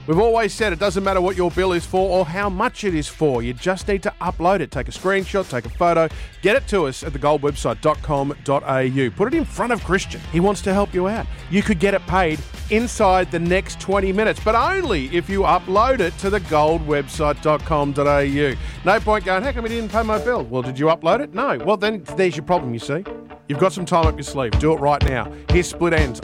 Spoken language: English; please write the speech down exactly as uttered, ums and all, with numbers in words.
We've always said it doesn't matter what your bill is for or how much it is for. You just need to upload it. Take a screenshot, take a photo, get it to us at the gold website dot com dot a u. Put it in front of Christian. He wants to help you out. You could get it paid inside the next twenty minutes, but only if you upload it to the gold website dot com dot a u. No point going, how come you didn't pay my bill? Well, did you upload it? No. Well, then there's your problem, you see. You've got some time up your sleeve. Do it right now. Here's Split Ends.